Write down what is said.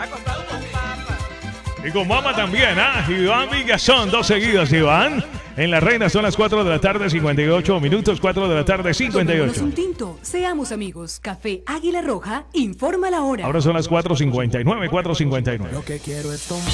Acostado con papa. Y con mamá también, ¿ah? Iván Vigazón, 2 seguidos, Iván. En La Reina son las 4 de la tarde, 58 minutos, 4 de la tarde, Tomémonos 58. un tinto, seamos amigos. Café Águila Roja, informa la hora. Ahora son las 4:59, 4:59. Lo que quiero es tomar.